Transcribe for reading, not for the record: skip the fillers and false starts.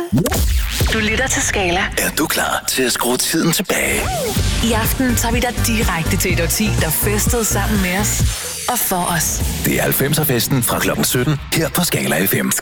Du lytter til Skala. Er du klar til at skrue tiden tilbage? I aften tager vi dig direkte til et årti, der festede sammen med os og for os. Det er 90'er-festen fra kl. 17 her på Skala FM.